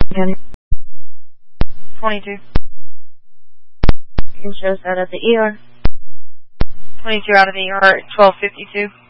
County. 22. Insurance out at the ER. 22 out of the ER at 12:52.